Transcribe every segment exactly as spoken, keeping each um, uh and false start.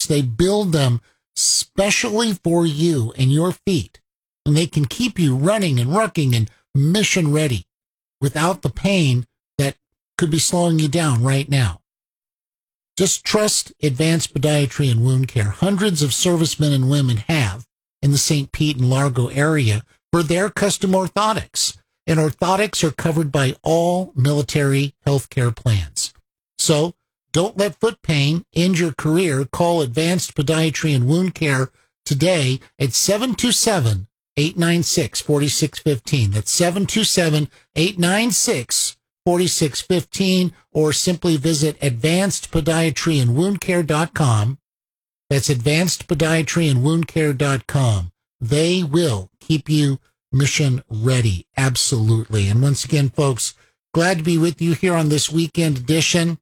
boots. They build them specially for you and your feet. And they can keep you running and rucking and mission ready without the pain that could be slowing you down right now. Just trust Advanced Podiatry and Wound Care. Hundreds of servicemen and women have in the Saint Pete and Largo area for their custom orthotics. And orthotics are covered by all military health care plans. So don't let foot pain end your career. Call Advanced Podiatry and Wound Care today at seven two seven, eight nine six, four six one five. That's seven two seven, eight nine six, four six one five, or simply visit advanced podiatry and wound care dot com. That's advanced podiatry and wound care dot com. They will keep you mission ready. Absolutely. And once again, folks, glad to be with you here on this weekend edition.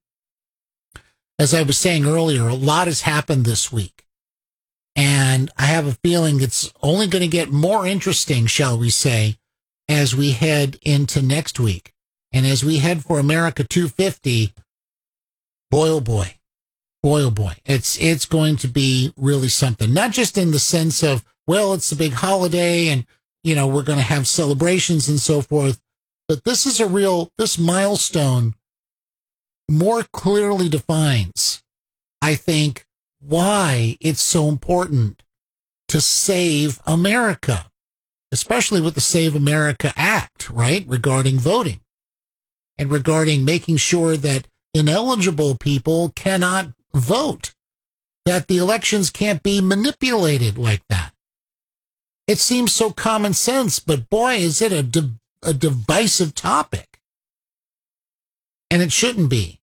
As I was saying earlier, a lot has happened this week. And I have a feeling it's only going to get more interesting, shall we say, as we head into next week. And as we head for America two fifty, boy, oh boy, boy, oh boy, it's, it's going to be really something. Not just in the sense of, well, it's a big holiday and, you know, we're going to have celebrations and so forth. But this is a real, this milestone more clearly defines, I think, why it's so important to save America, especially with the Save America Act, right, regarding voting and regarding making sure that ineligible people cannot vote, that the elections can't be manipulated like that. It seems so common sense, but boy, is it a, de- a divisive topic. And it shouldn't be.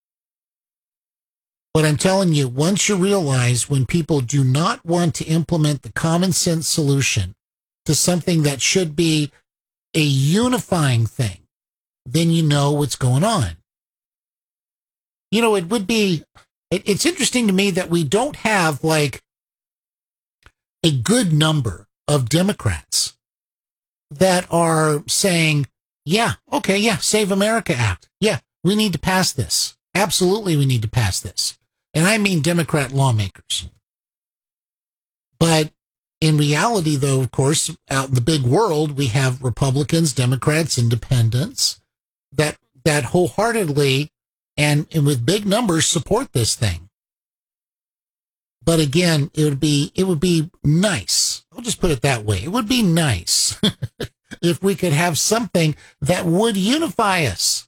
But I'm telling you, once you realize when people do not want to implement the common sense solution to something that should be a unifying thing, then you know what's going on. You know, it would be, it, it's interesting to me that we don't have like a good number of Democrats that are saying, yeah, okay, yeah, Save America Act. Yeah, we need to pass this. Absolutely, we need to pass this. And I mean Democrat lawmakers. But in reality, though, of course, out in the big world, we have Republicans, Democrats, independents that that wholeheartedly and, and with big numbers support this thing. But again, it would be it would be nice. I'll just put it that way. It would be nice if we could have something that would unify us.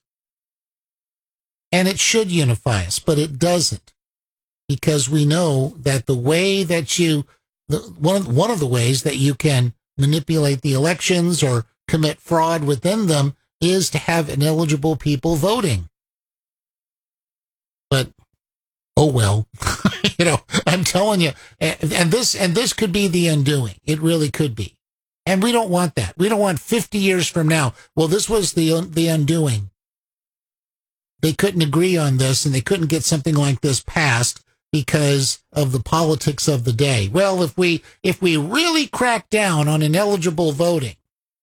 And it should unify us, but it doesn't. Because we know that the way that you, the, one of, one of the ways that you can manipulate the elections or commit fraud within them is to have ineligible people voting. But, oh well, you know, I'm telling you, and, and this, and this could be the undoing. It really could be. And we don't want that. We don't want fifty years from now. Well, this was the, the undoing. They couldn't agree on this and they couldn't get something like this passed because of the politics of the day. Well, if we if we really crack down on ineligible voting,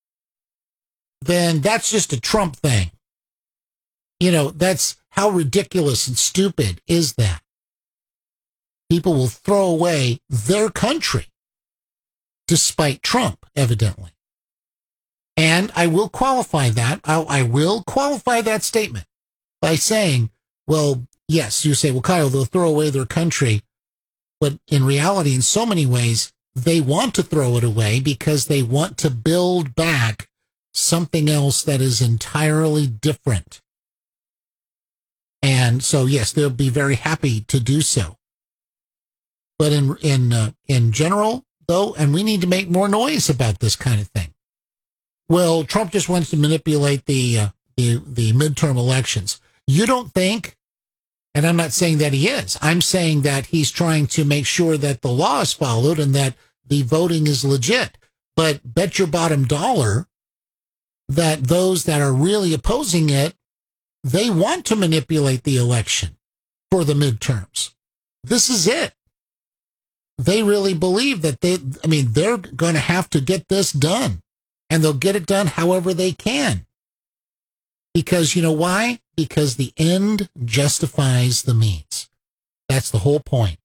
then that's just a Trump thing. You know, that's how ridiculous and stupid is that? People will throw away their country despite Trump, evidently. And I will qualify that. I, I will qualify that statement by saying, well, yes, you say, well, Kyle, they'll throw away their country. But in reality, in so many ways, they want to throw it away because they want to build back something else that is entirely different. And so, yes, they'll be very happy to do so. But in in uh, in general, though, and we need to make more noise about this kind of thing. Well, Trump just wants to manipulate the uh, the the midterm elections. You don't think? And I'm not saying that he is. I'm saying that he's trying to make sure that the law is followed and that the voting is legit. But bet your bottom dollar that those that are really opposing it, they want to manipulate the election for the midterms. This is it. They really believe that they, I mean, they're going to have to get this done. And they'll get it done however they can. Because you know why? Because the end justifies the means. That's the whole point.